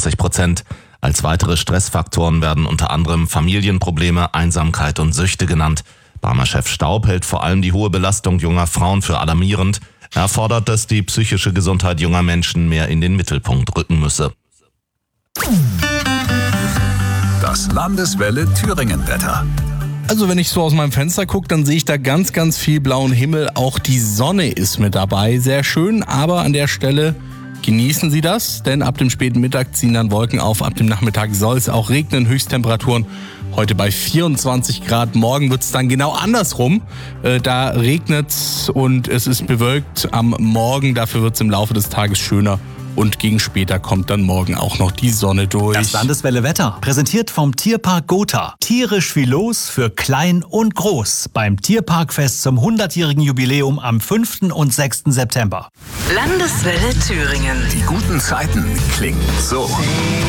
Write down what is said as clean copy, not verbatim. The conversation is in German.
20%. Als weitere Stressfaktoren werden unter anderem Familienprobleme, Einsamkeit und Süchte genannt. Barmer-Chef Staub hält vor allem die hohe Belastung junger Frauen für alarmierend. Er fordert, dass die psychische Gesundheit junger Menschen mehr in den Mittelpunkt rücken müsse. Das Landeswelle Thüringen-Wetter. Also wenn ich so aus meinem Fenster gucke, dann sehe ich da ganz, ganz viel blauen Himmel. Auch die Sonne ist mit dabei. Sehr schön, aber an der Stelle genießen Sie das, denn ab dem späten Mittag ziehen dann Wolken auf. Ab dem Nachmittag soll es auch regnen. Höchsttemperaturen heute bei 24 Grad. Morgen wird es dann genau andersrum. Da regnet es und es ist bewölkt am Morgen. Dafür wird es im Laufe des Tages schöner. Und gegen später kommt dann morgen auch noch die Sonne durch. Das Landeswelle Wetter, präsentiert vom Tierpark Gotha. Tierisch wie los für klein und groß. Beim Tierparkfest zum 100-jährigen Jubiläum am 5. und 6. September. Landeswelle Thüringen. Die guten Zeiten klingen so.